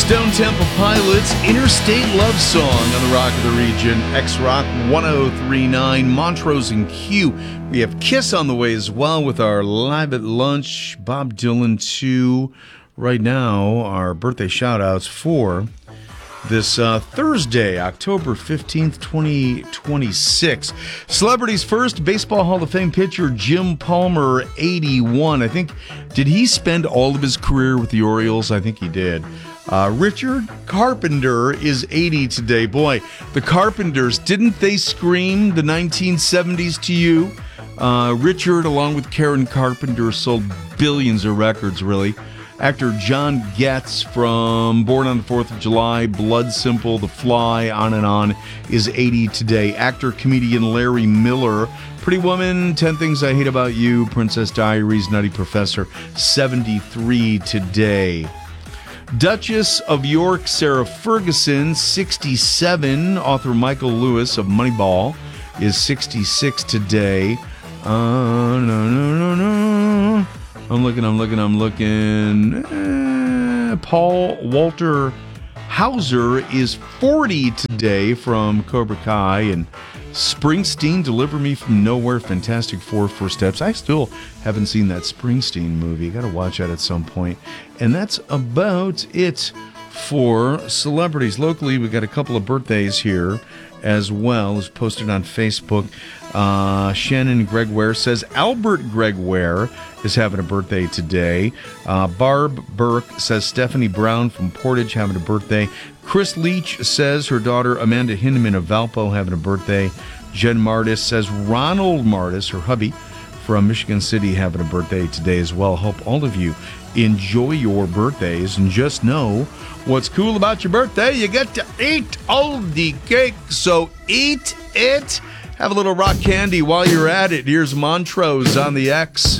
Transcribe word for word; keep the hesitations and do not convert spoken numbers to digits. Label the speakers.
Speaker 1: Stone Temple Pilots, Interstate Love Song on the Rock of the Region, X-Rock one oh three point nine, Montrose and Q. We have Kiss on the way as well with our Live at Lunch, Bob Dylan two. Right now, our birthday shout-outs for this uh, Thursday, October fifteenth, twenty twenty-six. Celebrities first, Baseball Hall of Fame pitcher Jim Palmer, eighty-one. I think, did he spend all of his career with the Orioles? I think he did. Uh, Richard Carpenter is eighty today. Boy, the Carpenters, didn't they scream the nineteen seventies to you? Uh, Richard, along with Karen Carpenter, sold billions of records, really. Actor John Getz from Born on the fourth of July, Blood Simple, The Fly, on and on, is eighty today. Actor-comedian Larry Miller, Pretty Woman, ten Things I Hate About You, Princess Diaries, Nutty Professor, seventy-three today. Duchess of York, Sarah Ferguson, sixty-seven. Author Michael Lewis of Moneyball is sixty-six today. Uh, no, no, no, no. I'm looking, I'm looking, I'm looking. Eh, Paul Walter Hauser is forty today from Cobra Kai. And Springsteen, Deliver Me from Nowhere, Fantastic Four, First Steps. I still haven't seen that Springsteen movie. Got to watch that at some point. And that's about it for celebrities. Locally, we got a couple of birthdays here as well, as posted on Facebook. Uh, Shannon Greg Ware says Albert Greg Ware is having a birthday today. Uh, Barb Burke says Stephanie Brown from Portage having a birthday. Chris Leach says her daughter Amanda Hindeman of Valpo having a birthday. Jen Martis says Ronald Martis, her hubby from Michigan City, having a birthday today as well. Hope all of you enjoy your birthdays, and just know what's cool about your birthday, you get to eat all the cake, so eat it. Have a little rock candy while you're at it. Here's Montrose on the X.